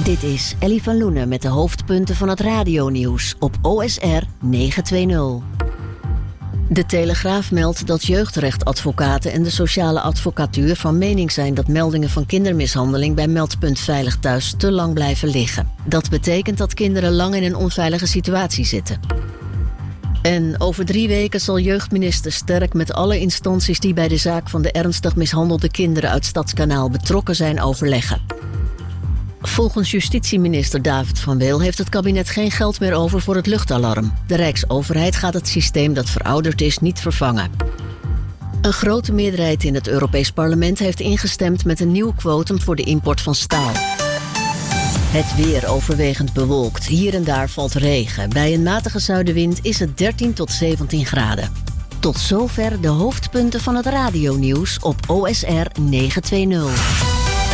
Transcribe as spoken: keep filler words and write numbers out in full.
Dit is Ellie van Loenen met de hoofdpunten van het radionieuws op O S R negenhonderdtwintig. De Telegraaf meldt dat jeugdrechtadvocaten en de sociale advocatuur van mening zijn dat meldingen van kindermishandeling bij Meldpunt Veilig Thuis te lang blijven liggen. Dat betekent dat kinderen lang in een onveilige situatie zitten. En over drie weken zal jeugdminister Sterk met alle instanties die bij de zaak van de ernstig mishandelde kinderen uit Stadskanaal betrokken zijn overleggen. Volgens justitieminister David van Weel heeft het kabinet geen geld meer over voor het luchtalarm. De Rijksoverheid gaat het systeem dat verouderd is niet vervangen. Een grote meerderheid in het Europees Parlement heeft ingestemd met een nieuw quotum voor de import van staal. Het weer overwegend bewolkt. Hier en daar valt regen. Bij een matige zuidenwind is het dertien tot zeventien graden. Tot zover de hoofdpunten van het radionieuws op O S R negenhonderdtwintig.